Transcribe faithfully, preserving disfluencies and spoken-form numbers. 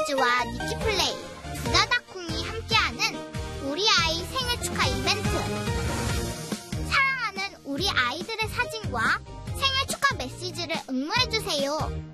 시리즈와 니키플레이, 두다다콩이 함께하는 우리 아이 생일 축하 이벤트. 사랑하는 우리 아이들의 사진과 생일 축하 메시지를 응모해주세요.